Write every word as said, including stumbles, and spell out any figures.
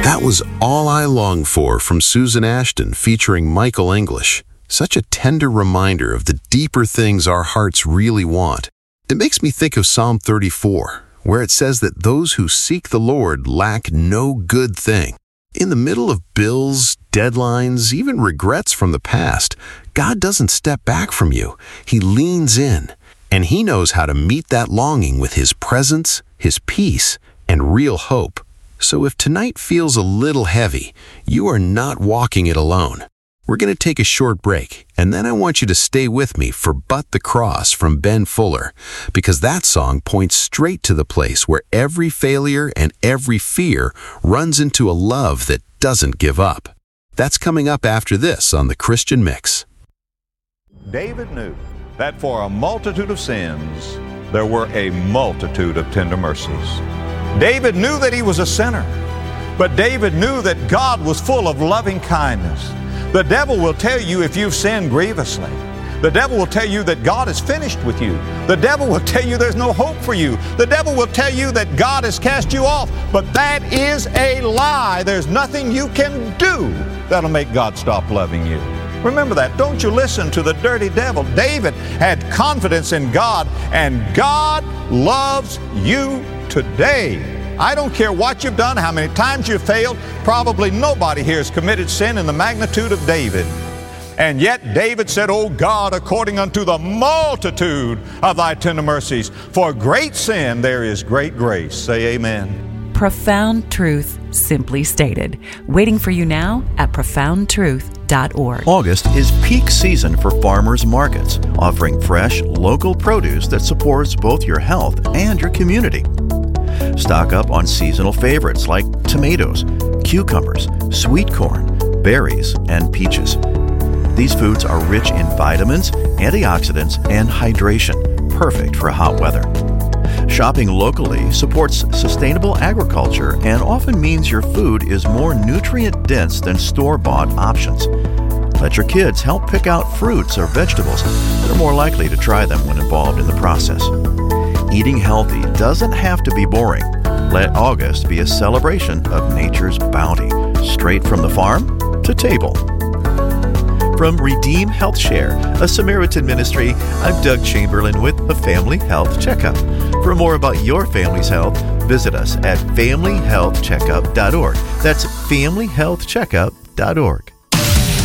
That was All I Long For from Susan Ashton featuring Michael English. Such a tender reminder of the deeper things our hearts really want. It makes me think of Psalm thirty-four, where it says that those who seek the Lord lack no good thing. In the middle of bills, deadlines, even regrets from the past, God doesn't step back from you. He leans in, and He knows how to meet that longing with His presence, His peace, and real hope. So if tonight feels a little heavy, you are not walking it alone. We're going to take a short break, and then I want you to stay with me for But the Cross from Ben Fuller, because that song points straight to the place where every failure and every fear runs into a love that doesn't give up. That's coming up after this on The Christian Mix. David knew that for a multitude of sins, there were a multitude of tender mercies. David knew that he was a sinner, but David knew that God was full of loving kindness. The devil will tell you if you've sinned grievously. The devil will tell you that God is finished with you. The devil will tell you there's no hope for you. The devil will tell you that God has cast you off. But that is a lie. There's nothing you can do that'll make God stop loving you. Remember that. Don't you listen to the dirty devil. David had confidence in God, and God loves you today. I don't care what you've done, how many times you've failed. Probably nobody here has committed sin in the magnitude of David. And yet David said, O God, according unto the multitude of thy tender mercies, for great sin there is great grace. Say amen. Profound truth, simply stated. Waiting for you now at profound truth dot org. August is peak season for farmers markets, offering fresh, local produce that supports both your health and your community. Stock up on seasonal favorites like tomatoes, cucumbers, sweet corn, berries, and peaches. These foods are rich in vitamins, antioxidants, and hydration, perfect for hot weather. Shopping locally supports sustainable agriculture and often means your food is more nutrient-dense than store-bought options. Let your kids help pick out fruits or vegetables. They're more likely to try them when involved in the process. Eating healthy doesn't have to be boring. Let August be a celebration of nature's bounty, straight from the farm to table. From Redeem Health Share, a Samaritan ministry, I'm Doug Chamberlain with a Family Health Checkup. For more about your family's health, visit us at family health checkup dot org. That's family health checkup dot org.